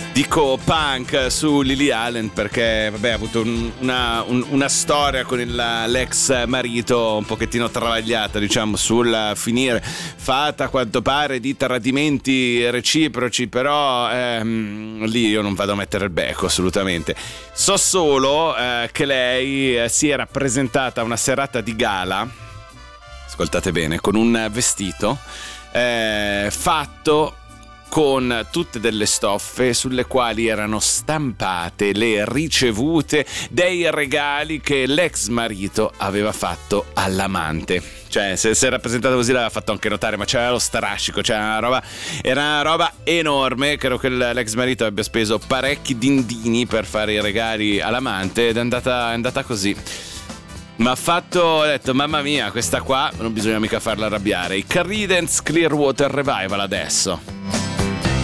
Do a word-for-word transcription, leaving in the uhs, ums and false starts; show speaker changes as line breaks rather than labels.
Dico punk su Lily Allen perché vabbè, ha avuto un, una, un, una storia con il, l'ex marito un pochettino travagliata, diciamo, sul finire, fatta a quanto pare di tradimenti reciproci, però ehm, lì io non vado a mettere il becco assolutamente. So solo eh, che lei eh, si era presentata a una serata di gala, ascoltate bene, con un vestito eh, fatto con tutte delle stoffe sulle quali erano stampate le ricevute dei regali che l'ex marito aveva fatto all'amante. Cioè, se si è rappresentato così l'aveva fatto anche notare, ma c'era lo strascico, c'era una roba, era una roba enorme. Credo che l'ex marito abbia speso parecchi dindini per fare i regali all'amante ed è andata, è andata così. Ma ha fatto, ho detto, mamma mia, questa qua non bisogna mica farla arrabbiare. I Creedence Clearwater Revival adesso.